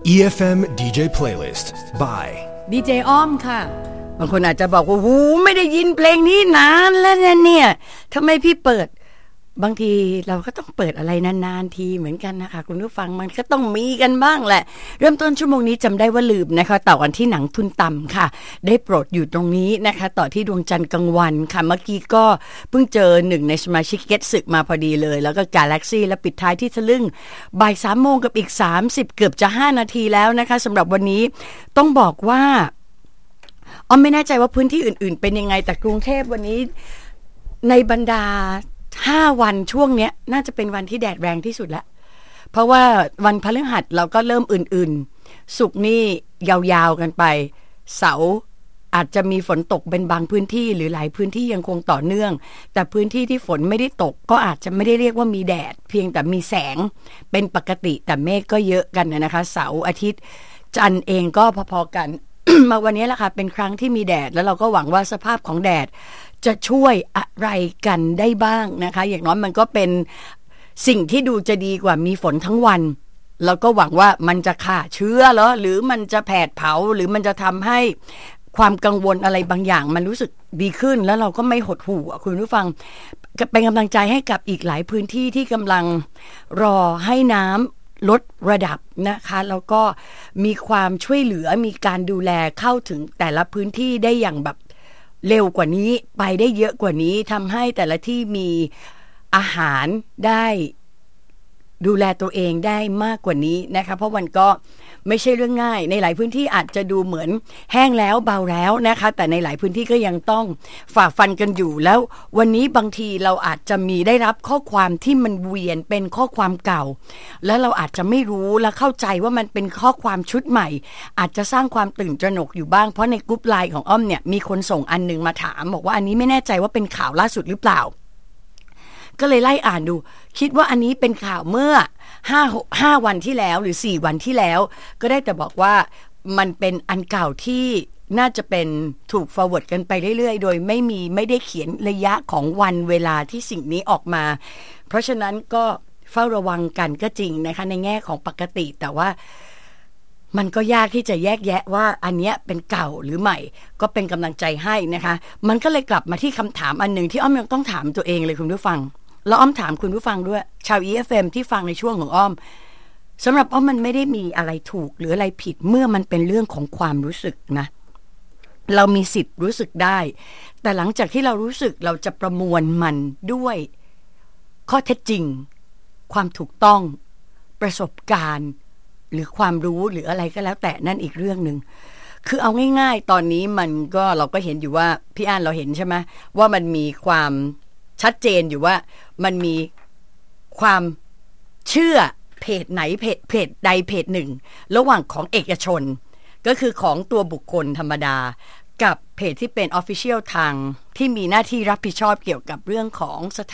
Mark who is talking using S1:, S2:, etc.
S1: EFM DJ Playlist by
S2: ดีเจอ้อมค่ะบางคนอาจจะบอกว่าหูไม่ได้ยินเพลงนี้นานแล้วเนี่ยทำไมพี่เปิดบางทีเราก็ต้องเปิดอะไรนานๆทีเหมือนกันนะคะคุณผู้ฟังมันก็ต้องมีกันบ้างแหละเริ่มต้นชั่วโมงนี้จำได้ว่าลืมนะคะต่อกันที่หนังทุนต่ำค่ะได้โปรดอยู่ตรงนี้นะคะต่อที่ดวงจันทร์กลางวันค่ะเมื่อกี้ก็เพิ่งเจอหนึ่งในสมาชิกเก็ตสึกมาพอดีเลยแล้วก็กาแล็กซี่และปิดท้ายที่ทะลึ่งบ่าย 3:00 นกับอีก30เกือบจะ5นาทีแล้วนะคะสำหรับวันนี้ต้องบอกว่าอ้อมไม่แน่ใจว่าพื้นที่อื่นๆเป็นยังไงแต่กรุงเทพวันนี้ในบรรดา5วันช่วงเนี้ยน่าจะเป็นวันที่แดดแรงที่สุดแล้วเพราะว่าวันพฤหัสเราก็เริ่มอื่นๆศุกร์นี่ยาวๆกันไปเสาร์อาจจะมีฝนตกเป็นบางพื้นที่หรือหลายพื้นที่ยังคงต่อเนื่องแต่พื้นที่ที่ฝนไม่ได้ตกก็อาจจะไม่ได้เรียกว่ามีแดดเพียงแต่มีแสงเป็นปกติแต่เมฆก็เยอะกันนะคะเสาร์อาทิตย์จันทร์เองก็พอๆกัน มาวันนี้แหละค่ะเป็นครั้งที่มีแดดแล้วเราก็หวังว่าสภาพของแดดจะช่วยอะไรกันได้บ้างนะคะอย่างน้อยมันก็เป็นสิ่งที่ดูจะดีกว่ามีฝนทั้งวันแล้วก็หวังว่ามันจะฆ่าเชื้อหรือมันจะแผดเผาหรือมันจะทำให้ความกังวลอะไรบางอย่างมันรู้สึกดีขึ้นแล้วเราก็ไม่หดหู่คุณผู้ฟังเป็นกำลังใจให้กับอีกหลายพื้นที่ที่กำลังรอให้น้ำลดระดับนะคะแล้วก็มีความช่วยเหลือมีการดูแลเข้าถึงแต่ละพื้นที่ได้อย่างแบบเร็วกว่านี้ไปได้เยอะกว่านี้ทำให้แต่ละที่มีอาหารได้ดูแลตัวเองได้มากกว่านี้นะคะเพราะมันก็ไม่ใช่เรื่องง่ายในหลายพื้นที่อาจจะดูเหมือนแห้งแล้วเบาแล้วนะคะแต่ในหลายพื้นที่ก็ยังต้องฝ่าฟันกันอยู่แล้ววันนี้บางทีเราอาจจะมีได้รับข้อความที่มันเวียนเป็นข้อความเก่าแล้วเราอาจจะไม่รู้และเข้าใจว่ามันเป็นข้อความชุดใหม่อาจจะสร้างความตื่นตระหนกอยู่บ้างเพราะในกรุ๊ปไลน์ของอ้อมเนี่ยมีคนส่งอันนึงมาถามบอกว่าอันนี้ไม่แน่ใจว่าเป็นข่าวล่าสุดหรือเปล่าก็เลยไล่อ่านดูคิดว่าอันนี้เป็นข่าวเมื่อ5วันที่แล้วหรือ4วันที่แล้วก็ได้แต่บอกว่ามันเป็นอันเก่าที่น่าจะเป็นถูก forward กันไปเรื่อยๆโดยไม่ได้เขียนระยะของวันเวลาที่สิ่งนี้ออกมาเพราะฉะนั้นก็เฝ้าระวังกันก็จริงนะคะในแง่ของปกติแต่ว่ามันก็ยากที่จะแยกแยะว่าอันเนี้ยเป็นเก่าหรือใหม่ก็เป็นกำลังใจให้นะคะมันก็เลยกลับมาที่คำถามอันหนึ่งที่อ้อมยังต้องถามตัวเองเลยคุณผู้ฟังแล้วอ้อมถามคุณผู้ฟังด้วยชาว EFM ที่ฟังในช่วงของอ้อมสำหรับอ้อมมันไม่ได้มีอะไรถูกหรืออะไรผิดเมื่อมันเป็นเรื่องของความรู้สึกนะเรามีสิทธิ์รู้สึกได้แต่หลังจากที่เรารู้สึกเราจะประมวลมันด้วยข้อเท็จจริงความถูกต้องประสบการณ์หรือความรู้หรืออะไรก็แล้วแต่นั่นอีกเรื่องนึงคือเอาง่ายๆตอนนี้มันก็เราก็เห็นอยู่ว่าพี่อ่านเราเห็นใช่ไหมว่ามันมีความชัดเจนอยู่ว่ามันมีความเชื่อเพจไหนเพจใดเพจหนึ่งระหว่างของเอกชนก็คือของตัวบุคคลธรรมดากับเพจที่เป็น Official ทางที่มีหน้าที่รับผิดชอบเกี่ยวกับเรื่องของสถ